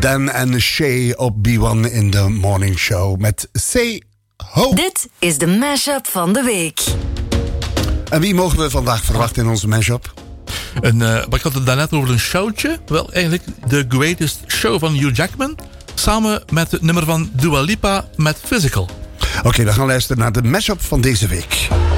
Dan en Shay op B1 in de Morning Show met Say Ho. Dit is de mashup van de week. En wie mogen we vandaag verwachten in onze mashup? Maar ik had het daarnet over een showtje. Wel, eigenlijk The Greatest Show van Hugh Jackman. Samen met het nummer van Dua Lipa met Physical. Oké, we gaan luisteren naar de mashup van deze week.